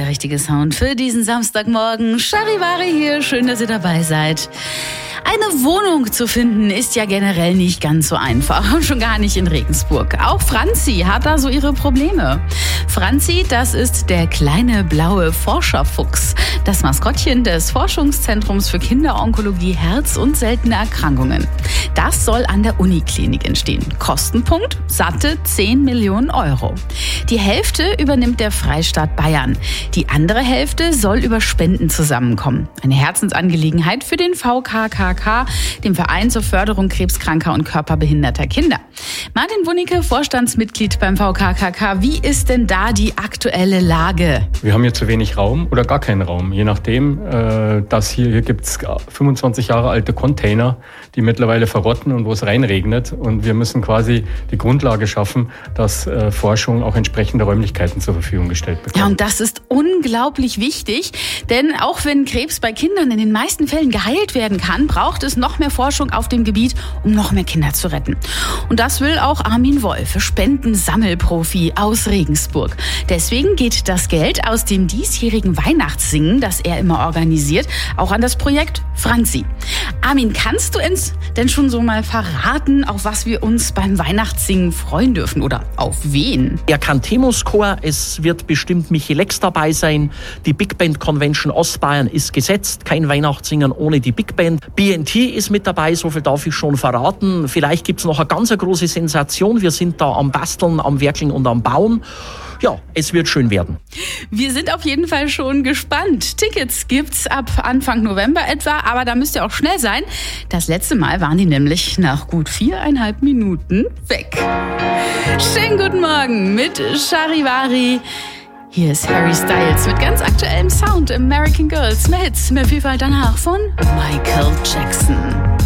richtige Sound für diesen Samstagmorgen. Charivari hier, schön, dass ihr dabei seid. Eine Wohnung zu finden ist ja generell nicht ganz so einfach und schon gar nicht in Regensburg. Auch Franzi hat da so ihre Probleme. Franzi, das ist der kleine blaue Forscherfuchs, das Maskottchen des Forschungszentrums für Kinderonkologie, Herz- und seltene Erkrankungen. Das soll an der Uniklinik entstehen. Kostenpunkt satte 10 Millionen Euro. Die Hälfte übernimmt der Freistaat Bayern. Die andere Hälfte soll über Spenden zusammenkommen. Eine Herzensangelegenheit für den VKKK, dem Verein zur Förderung krebskranker und körperbehinderter Kinder. Martin Wunicke, Vorstandsmitglied beim VKKK. Wie ist denn da die aktuelle Lage? Wir haben hier zu wenig Raum oder gar keinen Raum. Je nachdem, hier gibt es 25 Jahre alte Container, die mittlerweile verrotten und wo es reinregnet. Und wir müssen quasi die Grundlage schaffen, dass Forschung auch entsprechende Räumlichkeiten zur Verfügung gestellt bekommt. Ja, und das ist unglaublich wichtig, denn auch wenn Krebs bei Kindern in den meisten Fällen geheilt werden kann, braucht es noch mehr Forschung auf dem Gebiet, um noch mehr Kinder zu retten. Und das will auch Armin Wolf, Spendensammelprofi aus Regensburg. Deswegen geht das Geld aus dem diesjährigen Weihnachtssingen, das er immer organisiert, auch an das Projekt Franzi. Armin, kannst du uns denn schon so mal verraten, auf was wir uns beim Weihnachtssingen freuen dürfen oder auf wen? Der Cantemus-Chor, es wird bestimmt Michi Lex dabei sein. Die Big Band Convention Ostbayern ist gesetzt. Kein Weihnachtssingen ohne die Big Band. BNT ist mit dabei, so viel darf ich schon verraten. Vielleicht gibt es noch eine ganz große Sensation. Wir sind da am Basteln, am Werkeln und am Bauen. Ja, es wird schön werden. Wir sind auf jeden Fall schon gespannt. Tickets gibt's ab Anfang November etwa, aber da müsst ihr auch schnell sein. Das letzte Mal waren die nämlich nach gut 4,5 Minuten weg. Schönen guten Morgen mit Charivari. Hier ist Harry Styles mit ganz aktuellem Sound. American Girls, mehr Hits, mehr Vielfalt danach von Michael Jackson.